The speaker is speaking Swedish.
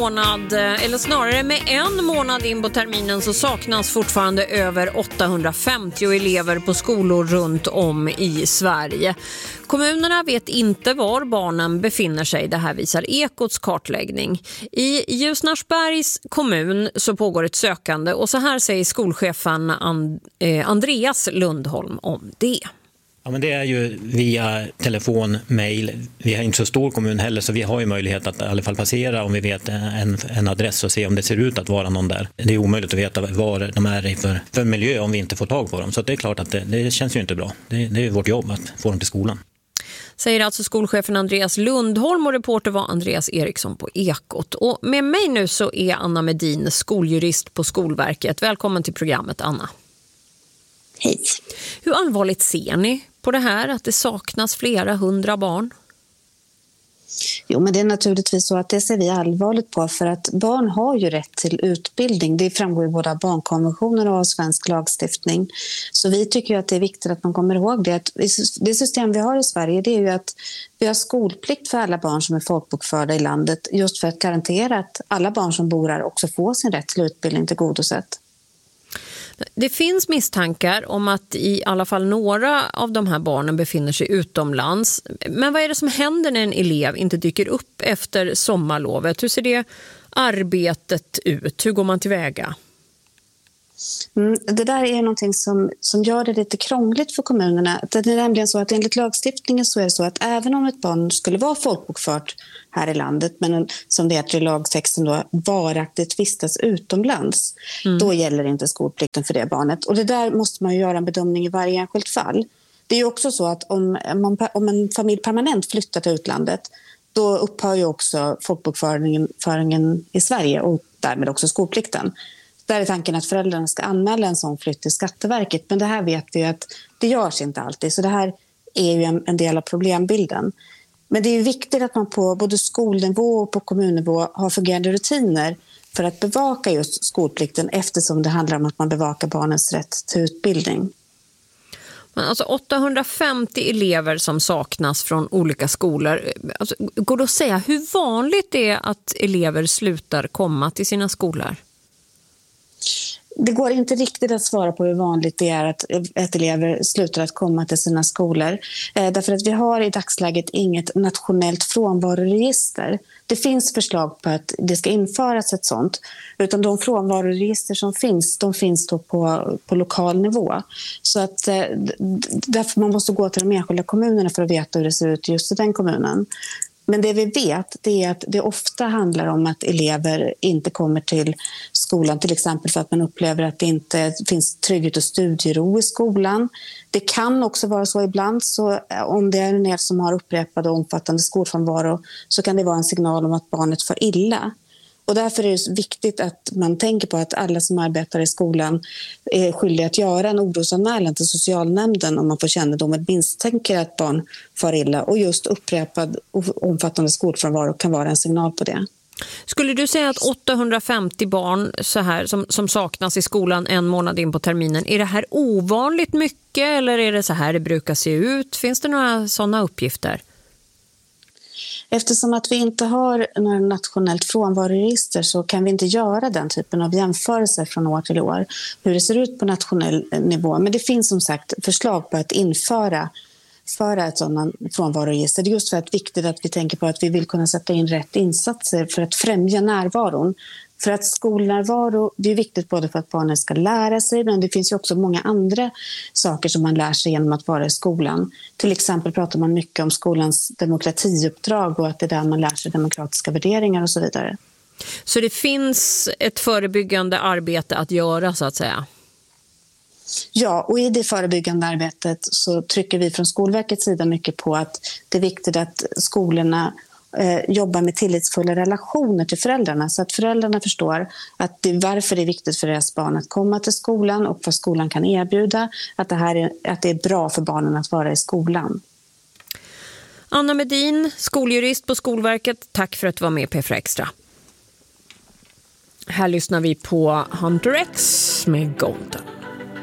månad, eller snarare med en månad in på terminen, så saknas fortfarande över 850 elever på skolor runt om i Sverige. Kommunerna vet inte var barnen befinner sig, det här visar Ekots kartläggning. I Ljusnarsbergs kommun så pågår ett sökande och så här säger skolchefen Andreas Lundholm om det. Ja, men det är ju via telefon, mejl. Vi har inte så stor kommun heller, så vi har ju möjlighet att i alla fall passera om vi vet en adress och se om det ser ut att vara någon där. Det är omöjligt att veta vad de är i för miljö om vi inte får tag på dem. Så det är klart att det känns ju inte bra. Det är ju vårt jobb att få dem till skolan. Säger alltså skolchefen Andreas Lundholm, och reporter var Andreas Eriksson på Ekot. Och med mig nu så är Anna Medin, skoljurist på Skolverket. Välkommen till programmet, Anna. Hej. Hur allvarligt ser ni på det här, att det saknas flera hundra barn? Jo, men det är naturligtvis så att det ser vi allvarligt på, för att barn har ju rätt till utbildning. Det framgår ju både av barnkonventionen och av svensk lagstiftning. Så vi tycker ju att det är viktigt att man kommer ihåg det. Att det system vi har i Sverige, det är ju att vi har skolplikt för alla barn som är folkbokförda i landet, just för att garantera att alla barn som bor här också får sin rätt till utbildning tillgodosett. Det finns misstankar om att i alla fall några av de här barnen befinner sig utomlands. Men vad är det som händer när en elev inte dyker upp efter sommarlovet? Hur ser det arbetet ut? Hur går man tillväga? Det där är någonting som gör det lite krångligt för kommunerna. Det är nämligen så att enligt lagstiftningen så är det så att även om ett barn skulle vara folkbokfört här i landet, men som det heter i lagtexten då, varaktigt vistas utomlands, då gäller inte skolplikten för det barnet. Och det där måste man ju göra en bedömning i varje enskilt fall. Det är ju också så att om en familj permanent flyttar till utlandet, då upphör ju också folkbokföringen i Sverige och därmed också skolplikten. Där är tanken att föräldrarna ska anmäla en sån flytt till Skatteverket. Men det här vet vi att det görs inte alltid. Så det här är ju en del av problembilden. Men det är ju viktigt att man på både skolnivå och på kommunnivå har fungerande rutiner för att bevaka just skolplikten, eftersom det handlar om att man bevakar barnens rätt till utbildning. Men alltså 850 elever som saknas från olika skolor. Alltså, går det att säga hur vanligt det är att elever slutar komma till sina skolor? Det går inte riktigt att svara på hur vanligt det är att elever slutar att komma till sina skolor. Därför att vi har i dagsläget inget nationellt frånvaroregister. Det finns förslag på att det ska införas ett sånt. Utan de frånvaroregister som finns, de finns då på lokal nivå. Så att därför man måste gå till de enskilda kommunerna för att veta hur det ser ut just i den kommunen. Men det vi vet, det är att det ofta handlar om att elever inte kommer till skolan, till exempel för att man upplever att det inte finns trygghet och studiero i skolan. Det kan också vara så ibland, så om det är en elev som har upprepad och omfattande skolfrånvaro, så kan det vara en signal om att barnet får illa. Och därför är det viktigt att man tänker på att alla som arbetar i skolan är skyldiga att göra en orosanmälan till socialnämnden om man får kännedom eller misstänker att barn far illa. Och just upprepad och omfattande skolfrånvaro kan vara en signal på det. Skulle du säga att 850 barn så här, som saknas i skolan en månad in på terminen, är det här ovanligt mycket eller är det så här det brukar se ut? Finns det några sådana uppgifter? Eftersom att vi inte har några nationellt frånvaroregister så kan vi inte göra den typen av jämförelser från år till år, hur det ser ut på nationell nivå. Men det finns som sagt förslag på att införa ett sådant frånvaroregister. Det är just för att det är viktigt att vi tänker på att vi vill kunna sätta in rätt insatser för att främja närvaron. För att skolnärvaro, det är viktigt både för att barnen ska lära sig, men det finns ju också många andra saker som man lär sig genom att vara i skolan. Till exempel pratar man mycket om skolans demokratiuppdrag och att det är där man lär sig demokratiska värderingar och så vidare. Så det finns ett förebyggande arbete att göra så att säga? Ja, och i det förebyggande arbetet så trycker vi från Skolverkets sida mycket på att det är viktigt att skolorna jobbar med tillitsfulla relationer till föräldrarna, så att föräldrarna förstår att varför det är viktigt för deras barn att komma till skolan och vad skolan kan erbjuda, att det är bra för barnen att vara i skolan. Anna Medin, skoljurist på Skolverket, tack för att du var med i P4 Extra. Här lyssnar vi på Hunter X med Golden.